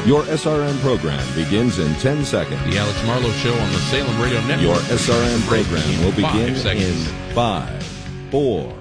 Your SRN program begins in 10 seconds. The Alex Marlowe Show on the Salem Radio Network. Your SRN program will begin in seconds. 5, 4,